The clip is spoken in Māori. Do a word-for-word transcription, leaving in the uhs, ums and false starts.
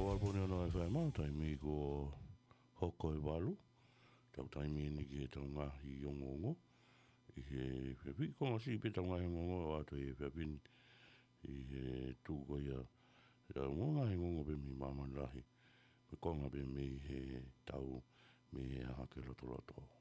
O alpone ono e whae mātai me ko hoko e walu. Tau taimi ni ki he tau ngahi o ngongo. I he whiawhi konga si pe tau ngahi o ngongo o ato e whiawhi i he tūko ia. Ia mo ngahi ngongo pe mi mamalahi. Me konga pe me he tau me he hake loto loto.